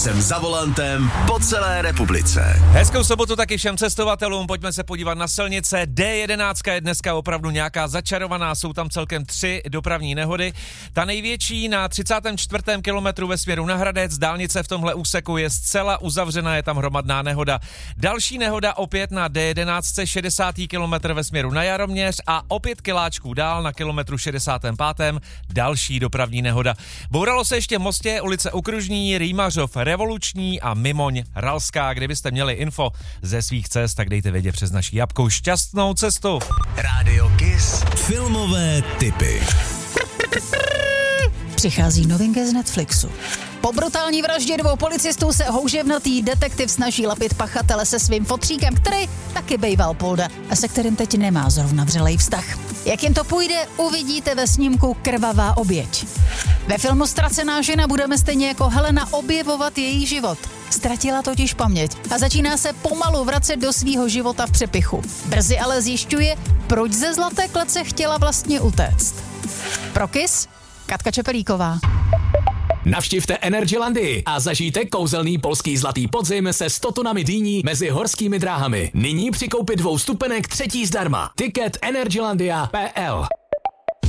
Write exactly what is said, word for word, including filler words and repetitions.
jsem za volantem po celé republice. Hezkou sobotu taky všem cestovatelům, pojďme se podívat na silnice. D jedenáct je dneska opravdu nějaká začarovaná, jsou tam celkem tři dopravní nehody. Ta největší na třicátém čtvrtém kilometru ve směru na Hradec, dálnice v tomhle úseku je zcela uzavřena, je tam hromadná nehoda. Další nehoda opět na D jedenáct, šedesátý kilometr ve směru na Jaroměř a opět kiláčků dál na kilometru šedesátém pátém další dopravní nehoda. Bouralo se ještě v Mostě, ulice Okružní, Rýmařov, Revoluční a Mimoň Ralská. Kdybyste měli info ze svých cest, tak dejte vědět přes naší apku. Šťastnou cestu. Rádio Kiss. Filmové tipy. Přichází novinka z Netflixu. Po brutální vraždě dvou policistů se houževnatý detektiv snaží lapit pachatele se svým fotříkem, který taky bejval polda a se kterým teď nemá zrovna vřelej vztah. Jak jim to půjde, uvidíte ve snímku Krvavá oběť. Ve filmu Ztracená žena budeme stejně jako Helena objevovat její život. Ztratila totiž paměť a začíná se pomalu vracet do svýho života v přepichu. Brzy ale zjišťuje, proč ze zlaté klece chtěla vlastně utéct. Pro Kiss Katka Čepelíková. Navštivte Energylandii a zažijte kouzelný polský zlatý podzim se sto tunami dýní mezi horskými dráhami. Nyní při koupi dvou stupenek třetí zdarma. Tiket energylandia tečka p l